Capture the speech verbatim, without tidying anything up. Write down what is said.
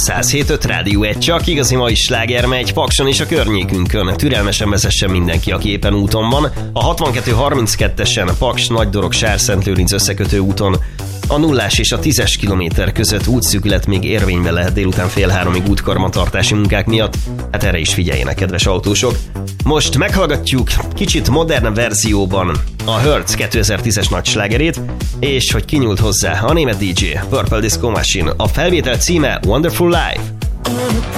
száz hét öt Rádió egy, csak igazi mai sláger megy Pakson és a környékünkön. Türelmesen vezessen mindenki, aki éppen úton van. A hatvankettő harminckettesen Paks Nagydorog Sárszentlőrinc összekötő úton a nullás és a tízes kilométer között útszűkület még érvényben lehet délután fél háromig útkarbantartási munkák miatt. Hát erre is figyeljenek, kedves autósok. Most meghallgatjuk kicsit modern verzióban a Hertz kétezer-tízes nagy slágerét, és hogy kinyúlt hozzá a német dé dzsé Purple Disco Machine. A felvétel címe Wonderful Life.